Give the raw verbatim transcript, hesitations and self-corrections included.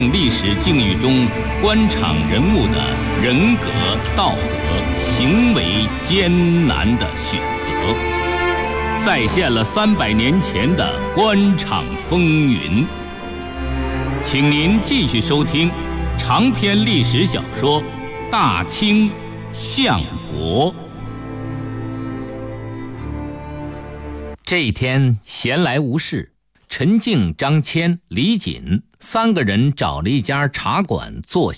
历史境遇中官场人物的人格、道德、行为艰难的选择，再现了三百年前的官场风云。请您继续收听长篇历史小说《大清相国》。这一天闲来无事，陈静、张骞、李锦三个人找了一家茶馆坐下。